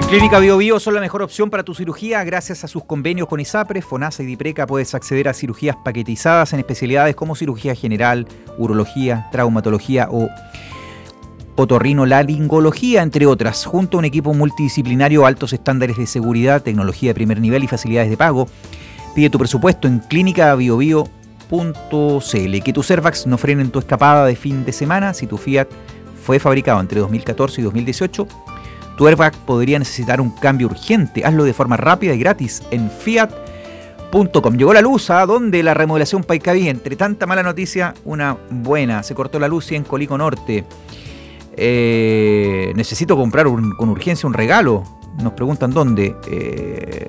Clínica Bio Bio son la mejor opción para tu cirugía. Gracias a sus convenios con ISAPRE, FONASA y DIPRECA puedes acceder a cirugías paquetizadas en especialidades como cirugía general, urología, traumatología o otorrinolaringología, entre otras, junto a un equipo multidisciplinario, altos estándares de seguridad, tecnología de primer nivel y facilidades de pago. Pide tu presupuesto en clínicabiobio.cl. Que tus airbags no frenen tu escapada de fin de semana. Si tu Fiat fue fabricado entre 2014 y 2018, tu airbag podría necesitar un cambio urgente. Hazlo de forma rápida y gratis en fiat.com. Llegó la luz, ¿a dónde? La remodelación Paicaví. Entre tanta mala noticia, una buena. Se cortó la luz en Colico Norte. Necesito comprar con urgencia un regalo. Nos preguntan dónde.